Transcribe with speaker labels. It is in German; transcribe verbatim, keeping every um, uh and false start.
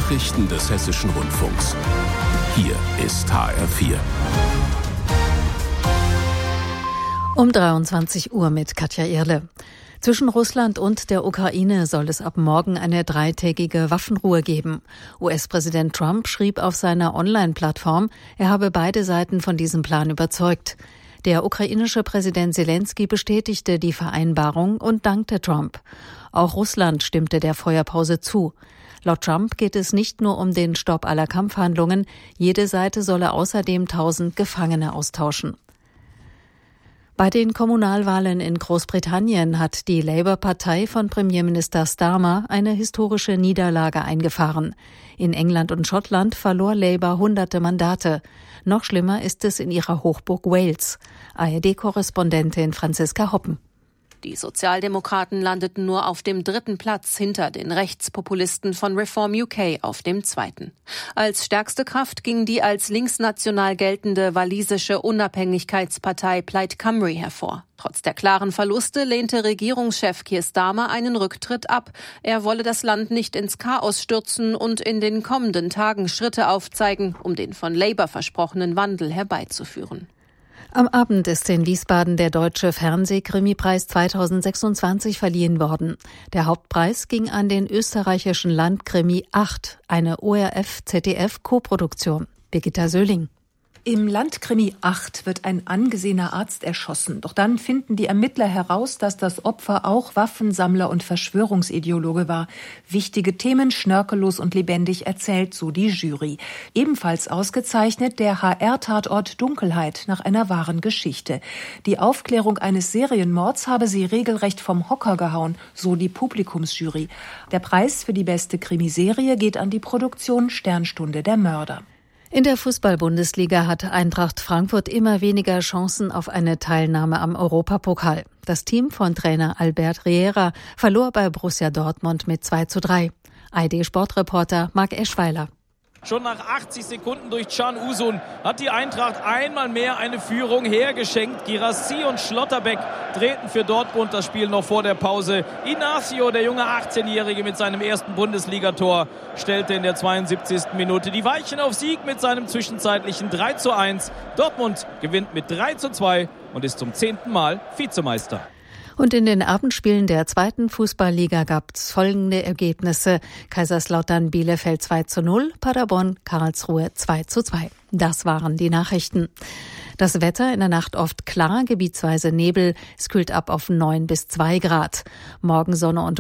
Speaker 1: Nachrichten des Hessischen Rundfunks. Hier ist H R vier.
Speaker 2: Um dreiundzwanzig Uhr mit Katja Irle. Zwischen Russland und der Ukraine soll es ab morgen eine dreitägige Waffenruhe geben. U S-Präsident Trump schrieb auf seiner Online-Plattform, er habe beide Seiten von diesem Plan überzeugt. Der ukrainische Präsident Selenskyj bestätigte die Vereinbarung und dankte Trump. Auch Russland stimmte der Feuerpause zu. Laut Trump geht es nicht nur um den Stopp aller Kampfhandlungen, jede Seite solle außerdem tausend Gefangene austauschen. Bei den Kommunalwahlen in Großbritannien hat die Labour-Partei von Premierminister Starmer eine historische Niederlage eingefahren. In England und Schottland verlor Labour hunderte Mandate. Noch schlimmer ist es in ihrer Hochburg Wales. A R D-Korrespondentin Franziska Hoppen.
Speaker 3: Die Sozialdemokraten landeten nur auf dem dritten Platz hinter den Rechtspopulisten von Reform U K auf dem zweiten. Als stärkste Kraft ging die als linksnational geltende walisische Unabhängigkeitspartei Plaid Cymru hervor. Trotz der klaren Verluste lehnte Regierungschef Keir Starmer einen Rücktritt ab. Er wolle das Land nicht ins Chaos stürzen und in den kommenden Tagen Schritte aufzeigen, um den von Labour versprochenen Wandel herbeizuführen.
Speaker 2: Am Abend ist in Wiesbaden der Deutsche Fernsehkrimipreis zweitausendsechsundzwanzig verliehen worden. Der Hauptpreis ging an den österreichischen Landkrimi acht, eine O R F-Z D F-Koproduktion. Birgitta Söhling.
Speaker 4: Im Landkrimi acht wird ein angesehener Arzt erschossen. Doch dann finden die Ermittler heraus, dass das Opfer auch Waffensammler und Verschwörungsideologe war. Wichtige Themen schnörkellos und lebendig erzählt, so die Jury. Ebenfalls ausgezeichnet der H R-Tatort Dunkelheit nach einer wahren Geschichte. Die Aufklärung eines Serienmords habe sie regelrecht vom Hocker gehauen, so die Publikumsjury. Der Preis für die beste Krimiserie geht an die Produktion Sternstunde der Mörder.
Speaker 2: In der Fußball-Bundesliga hat Eintracht Frankfurt immer weniger Chancen auf eine Teilnahme am Europapokal. Das Team von Trainer Albert Riera verlor bei Borussia Dortmund mit zwei zu drei. A R D-Sportreporter Marc Eschweiler.
Speaker 5: Schon nach achtzig Sekunden durch Can Uzun hat die Eintracht einmal mehr eine Führung hergeschenkt. Girassi und Schlotterbeck drehten für Dortmund das Spiel noch vor der Pause. Inacio, der junge achtzehnjährige mit seinem ersten Bundesligator, stellte in der zweiundsiebzigsten Minute die Weichen auf Sieg mit seinem zwischenzeitlichen drei zu eins. Dortmund gewinnt mit drei zu zwei und ist zum zehnten Mal Vizemeister.
Speaker 2: Und in den Abendspielen der zweiten Fußballliga gab es folgende Ergebnisse. Kaiserslautern Bielefeld zwei zu null, Paderborn Karlsruhe zwei zu zwei. Das waren die Nachrichten. Das Wetter in der Nacht oft klar, gebietsweise Nebel. Es kühlt ab auf neun bis zwei Grad. Morgen Sonne und